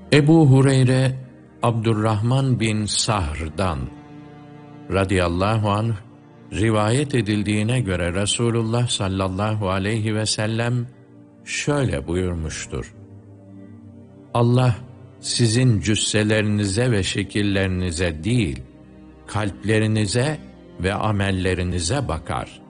Ebu Hureyre, Abdurrahman bin Sahr'dan radıyallahu anh rivayet edildiğine göre Resulullah sallallahu aleyhi ve sellem şöyle buyurmuştur: Allah sizin cüsselerinize ve şekillerinize değil, kalplerinize ve amellerinize bakar.